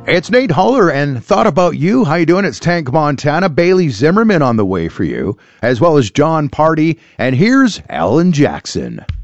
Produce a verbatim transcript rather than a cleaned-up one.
It's Nate Holler and Thought About You. How you doing? It's Tank Montana. Bailey Zimmerman on the way for you, as well as John Party. And here's Alan Jackson.